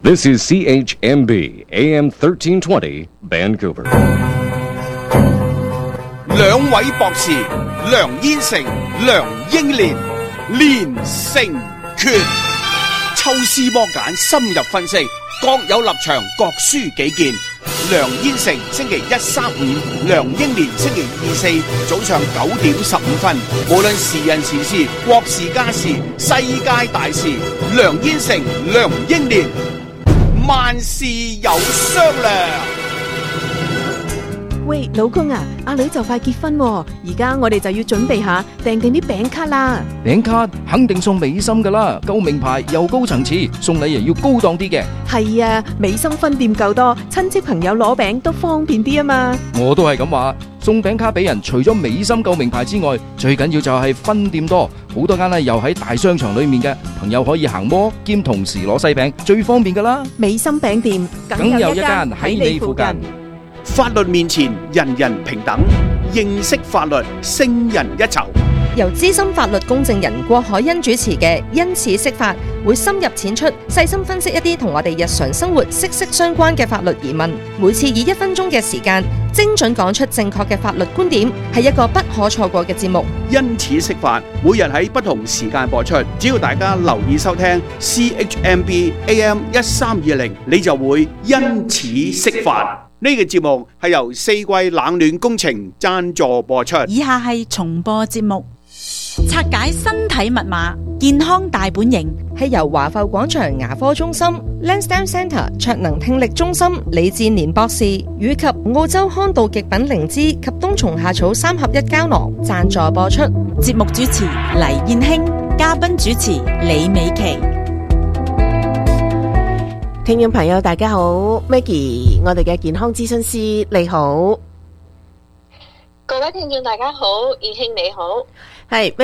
This is CHMB AM 1320 Vancouver. 兩位博士梁燕成、梁英蓮連成拳，抽絲剝繭，深入分析，各有立場，各抒己見。梁燕成星期一、三、五，梁英蓮星期二、四早上9:15。無論時人時事、國事家事、世界大事，梁燕成、梁英蓮萬事有商量。 喂，老公啊，阿女就快結婚喎，而家我哋就要準備下訂定啲餅卡啦。 餅卡肯定送美心噶啦，夠名牌又高層次，送禮又要高檔啲嘅。 係啊，美心分店夠多，親戚朋友攞餅都方便啲啊嘛。 我都係咁話，送餅卡俾人，除咗美心夠名牌之外，最緊要就係分店多，好多間呢又喺大商場裏面嘅，朋友可以行摩兼同時攞西餅，最方便噶啦。 美心餅店梗有一間喺你附近。 法律面前人人平等，認識法律勝人一籌。 由資深法律公證人郭海欣主持嘅因此釋法，會深入淺出，細心分析一啲同我哋日常生活息息相關嘅法律疑問。每次以1分鐘嘅時間，精準講出正確嘅法律觀點，係一個不可錯過嘅節目。 因此釋法，每日喺不同時間播出，只要大家留意收聽 CHMB AM 1320，你就會因此釋法。呢個節目係由四季冷暖工程贊助播出。 以下係重播節目。拆解身體密碼，健康大本營， 係由華埠廣場牙科中心、Lansdowne Centre 卓能聽力中心李志年博士以及澳洲康道極品靈芝及冬蟲夏草3合1膠囊贊助播出。 節目主持黎燕卿，嘉賓主持李美琪。 聽眾朋友大家好 ，Maggie， 我哋嘅健康諮詢師你好， 各位聽眾大家好，燕卿你好， 係。